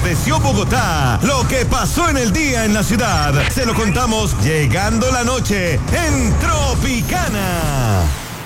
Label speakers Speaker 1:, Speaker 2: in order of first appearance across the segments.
Speaker 1: reverdeció Bogotá. Lo que pasó en el día en la ciudad, se lo contamos llegando la noche en Tropicana.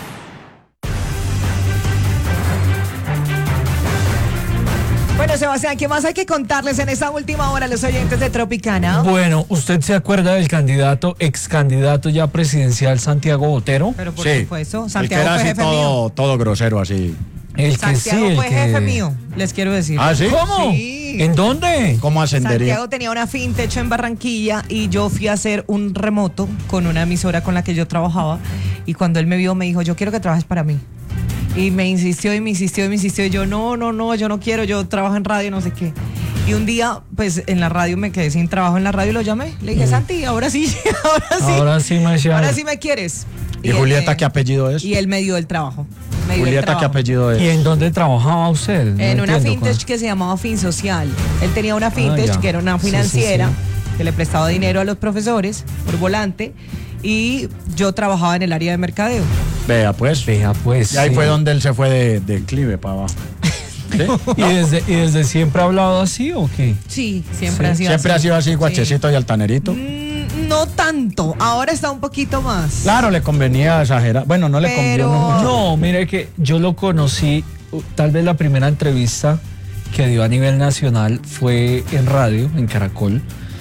Speaker 2: Bueno, Sebastián, ¿qué más hay que contarles en esta última hora a los oyentes de Tropicana?
Speaker 3: Bueno, ¿usted se acuerda del ex candidato ya presidencial Santiago Botero?
Speaker 2: Pero por
Speaker 4: Sí.
Speaker 2: supuesto,
Speaker 4: Santiago
Speaker 2: Santiago
Speaker 4: fue
Speaker 2: fue jefe mío.
Speaker 4: todo grosero así.
Speaker 2: Santiago fue jefe mío, les quiero decir.
Speaker 4: ¿Ah, sí?
Speaker 3: ¿Cómo?
Speaker 2: Sí.
Speaker 3: ¿En dónde?
Speaker 4: ¿Cómo ascendería?
Speaker 2: Santiago tenía una fintech en Barranquilla y yo fui a hacer un remoto con una emisora con la que yo trabajaba, y cuando él me vio me dijo, yo quiero que trabajes para mí. Y me insistió y me insistió y me insistió, y yo no, yo no quiero, yo trabajo en radio, no sé qué. Y un día, pues en la radio me quedé sin trabajo en la radio y lo llamé. Le dije, Santi, ahora sí,
Speaker 3: Ahora sí me
Speaker 2: quieres.
Speaker 4: ¿Y Julieta qué apellido es?
Speaker 2: Y él me dio el trabajo.
Speaker 4: Julieta, ¿qué apellido es?
Speaker 3: ¿Y en dónde trabajaba usted? No
Speaker 2: En una
Speaker 3: entiendo,
Speaker 2: fintech que se llamaba FinSocial. Él tenía una fintech
Speaker 3: ya.
Speaker 2: que era una
Speaker 3: Sí,
Speaker 2: financiera
Speaker 3: sí.
Speaker 2: que le prestaba dinero a los profesores por volante, y yo trabajaba en el área de mercadeo.
Speaker 4: Vea pues. Y ahí
Speaker 3: sí.
Speaker 4: fue donde él se fue de clive para abajo. ¿Sí?
Speaker 3: ¿Y desde siempre ha hablado así o qué?
Speaker 2: Sí, siempre
Speaker 3: Sí.
Speaker 2: ha sido
Speaker 4: Siempre
Speaker 2: así.
Speaker 4: ha sido así, guachecito y altanerito.
Speaker 2: No tanto, ahora está un poquito más.
Speaker 4: Claro, le convenía exagerar. Bueno, no le
Speaker 2: Pero-
Speaker 4: conviene mucho.
Speaker 3: No, mire que yo lo conocí, tal vez la primera entrevista que dio a nivel nacional fue en radio, en Caracol.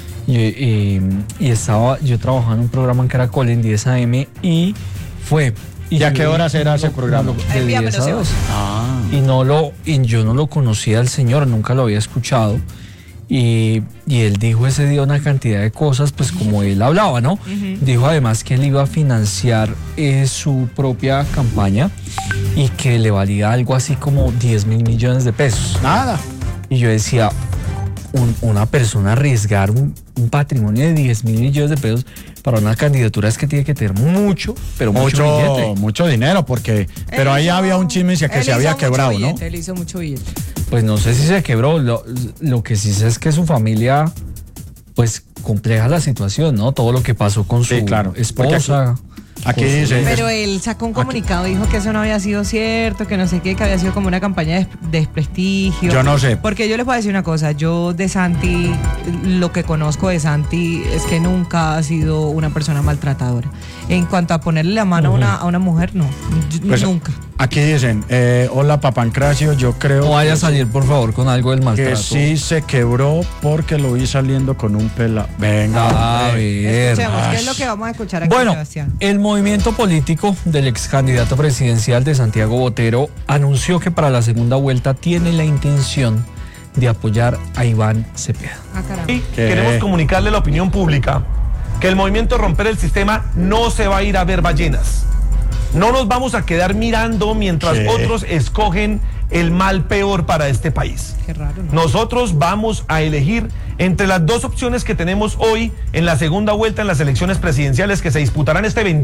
Speaker 3: Y yo trabajaba en un programa en Caracol en 10 AM y fue.
Speaker 4: ¿Y a qué
Speaker 3: yo-
Speaker 4: horas era ese programa?
Speaker 3: De
Speaker 2: Envíamelo,
Speaker 3: 10 a 2.
Speaker 4: Ah.
Speaker 3: Y yo no lo conocía al señor, nunca lo había escuchado. Y él dijo ese día una cantidad de cosas, pues como él hablaba, ¿no? Dijo además que él iba a financiar su propia campaña y que le valía algo así como 10.000 millones de pesos.
Speaker 4: Nada.
Speaker 3: Y yo decía, una persona arriesgar un patrimonio de 10.000 millones de pesos para una candidatura es que tiene que tener mucho, pero mucho billete.
Speaker 4: Mucho dinero, porque. Pero ahí había un chisme que
Speaker 2: Él
Speaker 4: se había
Speaker 2: hizo mucho
Speaker 4: quebrado, ¿no?
Speaker 2: billete, Él hizo mucho billete.
Speaker 3: Pues no sé si se quebró. Lo que sí sé es que su familia, pues compleja la situación, ¿no? Todo lo que pasó con su
Speaker 4: Sí, claro.
Speaker 3: esposa.
Speaker 4: Aquí dice.
Speaker 2: Pero él sacó un comunicado, dijo que eso no había sido cierto, que no sé qué, que había sido como una campaña de desprestigio.
Speaker 4: Yo no sé.
Speaker 2: Porque yo les voy a decir una cosa, yo de Santi, lo que conozco de Santi es que nunca ha sido una persona maltratadora. En cuanto a ponerle la mano a una mujer, no,
Speaker 4: Pues,
Speaker 2: nunca.
Speaker 4: Aquí dicen, hola Papancracio, yo creo
Speaker 3: No vaya a
Speaker 4: que-
Speaker 3: salir, por favor, con algo del
Speaker 4: que
Speaker 3: maltrato.
Speaker 4: sí se quebró porque lo vi saliendo con un pela. Venga.
Speaker 3: A ver.
Speaker 2: Escuchemos, ¿qué es lo que vamos a escuchar aquí,
Speaker 3: Bueno,
Speaker 2: Sebastián?
Speaker 3: el movimiento político del ex candidato presidencial de Santiago Botero anunció que para la segunda vuelta tiene la intención de apoyar a Iván Cepeda.
Speaker 2: Ah, caramba.
Speaker 5: Y
Speaker 4: ¿Qué?
Speaker 5: queremos comunicarle a la opinión pública que el movimiento Romper el Sistema no se va a ir a ver ballenas. No nos vamos a quedar mirando mientras
Speaker 4: ¿Qué?
Speaker 5: otros escogen el mal peor para este país.
Speaker 2: Qué raro, ¿no?
Speaker 5: Nosotros vamos a elegir entre las dos opciones que tenemos hoy en la segunda vuelta en las elecciones presidenciales que se disputarán este 21